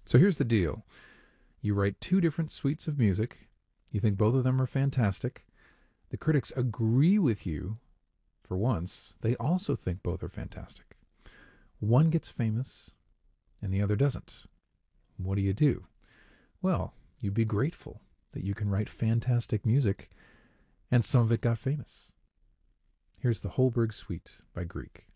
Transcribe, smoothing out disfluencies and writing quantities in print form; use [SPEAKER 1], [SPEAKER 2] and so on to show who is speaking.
[SPEAKER 1] So here's the deal. You write two different suites of music. You think both of them are fantastic. The critics agree with you for once. They also think both are fantastic. One gets famous and the other doesn't. What do you do? Well, you'd be grateful that you can write fantastic music and some of it got famous. Here's the Holberg Suite by Grieg.